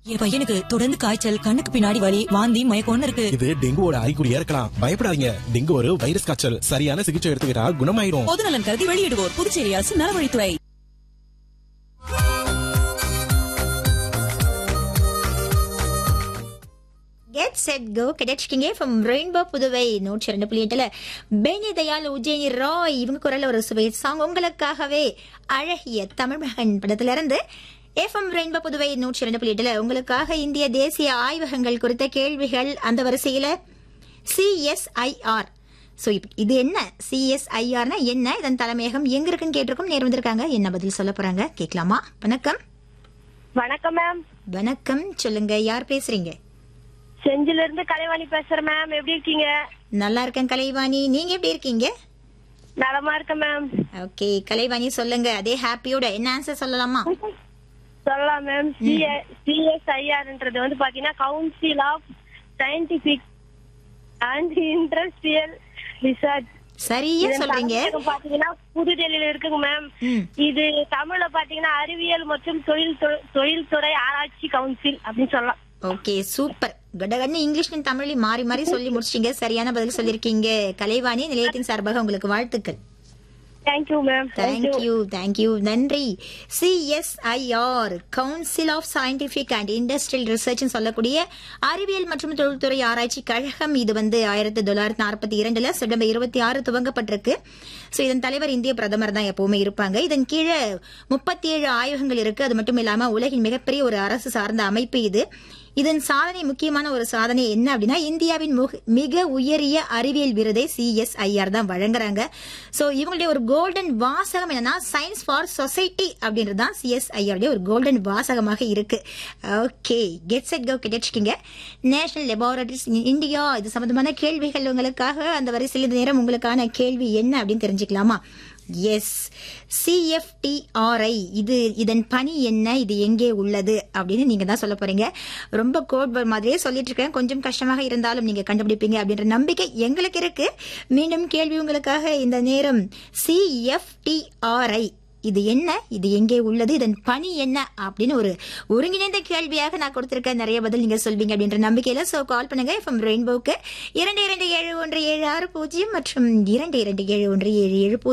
என் பையனுக்கு தொடர்ந்து காய்ச்சல், கண்ணுக்கு பின்னாடி வலி, வாந்தி, மயக்கம்னு இருக்கு. இது டெங்குவோட அறிகுறியா இருக்கலாம். பயப்படாதீங்க. டெங்கு ஒரு வைரஸ் காய்ச்சல். சரியான சிகிச்சை எடுத்துக்கிட்டா குணமாயிடும். பொது நலன் கருதி வெளியிடுவோர் புதுச்சேரி அரசு நலவழித்துறை. Get set go கிடைச்சிக்கிங்க from rainbow Puduvai 102.8 Beni Dayal, Ujjayini Rai இவங்க குரல்ல ஒரு சுவை சாங் உங்களுக்காகவே. அழகிய தமிழ் மகன் படத்துல இருந்து எஃப்எம் ரெயின்போ புதுவை 102.8 உங்களுக்காக இந்திய தேசிய ஆய்வகங்கள் குறித்த கேள்விகள். அந்த வரிசையில CSIR. சோ இது என்ன CSIRனா என்ன, இதன் தலைமையகம் எங்க இருக்குன்னு கேட்டிருக்கோம். நேர் வந்திருக்காங்க, என்ன பதில் சொல்ல போறாங்க கேட்கலாமா? வணக்கம். வணக்கம் மேம். வணக்கம், சொல்லுங்க, யார் பேசுறீங்க? செஞ்சில இருந்து கலைவாணி பேசுறேன் மேம். எப்படி இருக்கீங்க? நல்லா இருக்கேன் கலைவாணி, நீங்க எப்படி இருக்கீங்க? நலமா இருக்கேன் மேம். ஓகே கலைவாணி, சொல்லுங்க, அதே ஹாப்பியோட என்ன ஆன்சர் சொல்லலாமா? சொல்லலாம் மேம். CSIRன்றது வந்து பாத்தீங்கன்னா council of scientific and industrial research. சரியா சொல்றீங்க. பாத்தீங்கன்னா புதுடெல்லியில இருக்குங்க மேம். இது தமிழ்ல பாத்தீங்கன்னா அறிவியல் மற்றும் தொழில்துறை ஆராய்ச்சி கவுன்சில் அப்படின்னு சொல்லலாம். Okay super. கடகன்னு இங்கிலீஷ் தமிழ்ல மாறி மாறி சொல்லி முடிச்சிட்டீங்க. சரியான பதில் சொல்லிருக்கீங்க கலைவாணி. நிலையத்தின் சார்பாக உங்களுக்கு வாழ்த்துக்கள். Thank you ma'am. தேங்க்யூ, நன்றி. CSIR council of scientific and industrial research சொல்லக்கூடிய அறிவியல் மற்றும் தொழில்துறை ஆராய்ச்சி கழகம். இது வந்து 1942 செப்டம்பர் 26 துவங்கப்பட்டிருக்கு. சோ இதன் தலைவர் இந்திய பிரதமர் தான் எப்பவுமே இருப்பாங்க. இதன் கீழே 37 ஆய்வகங்கள் இருக்கு. அது மட்டும் இல்லாம உலகின் மிகப்பெரிய ஒரு அரசு சார்ந்த அமைப்பு இது. இதன் சாதனை, முக்கியமான ஒரு சாதனை என்ன அப்படின்னா, இந்தியாவின் மிக உயரிய அறிவியல் விருதை CSIR தான் வழங்குறாங்க. சோ இவங்களுடைய ஒரு கோல்டன் வாசகம் என்னன்னா, சயின்ஸ் ஃபார் சொசைட்டி அப்படின்றது தான் CSIR ஒரு கோல்டன் வாசகமாக இருக்கு. Okay, get set go கிடைச்சிக்கிங்க. National laboratories India இது சம்பந்தமான கேள்விகள் உங்களுக்காக. அந்த வரிசையில் இந்த நேரம் உங்களுக்கான கேள்வி என்ன அப்படின்னு தெரிஞ்சுக்கலாமா? எஸ், CFTRI இதன் பணி என்ன, இது எங்கே உள்ளது அப்படின்னு நீங்க தான் சொல்ல போறீங்க. ரொம்ப கோட் மாதிரியே சொல்லிட்டு இருக்கேன், கொஞ்சம் கஷ்டமாக இருந்தாலும் நீங்க கண்டுபிடிப்பீங்க அப்படின்ற நம்பிக்கை எங்களுக்கு இருக்கு. மீண்டும் கேள்வி உங்களுக்காக இந்த நேரம். CFTRI இது என்ன, இது எங்கே உள்ளது, இதன் பணி என்ன அப்படின்னு ஒரு ஒருங்கிணைந்த கேள்வியாக நான் கொடுத்திருக்கேன். நிறைய பதில் நீங்க சொல்வீங்க அப்படின்ற நம்பிக்கையில. சோ கால் பண்ணுங்க எஃப்எம் ரெயின்போக்கு 227176 மற்றும் 227177